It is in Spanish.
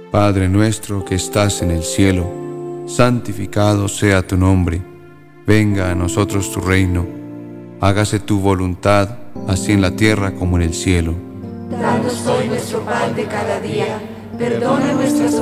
Padre nuestro que estás en el cielo, santificado sea tu nombre. Venga a nosotros tu reino. Hágase tu voluntad, así en la tierra como en el cielo. Danos hoy nuestro pan de cada día. Perdona nuestras